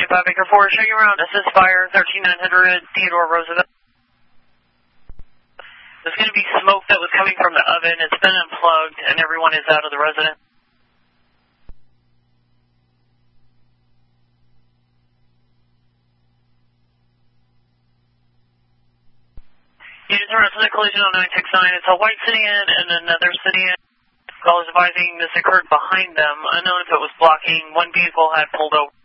25 Acre 4, showing around. This is fire 13900 Theodore Roosevelt. There's going to be smoke that was coming from the oven. It's been unplugged, and everyone is out of the residence. Units arrested in a collision on 969. It's a white sedan and another sedan. Callers advising this occurred behind them. Unknown if it was blocking. One vehicle had pulled over.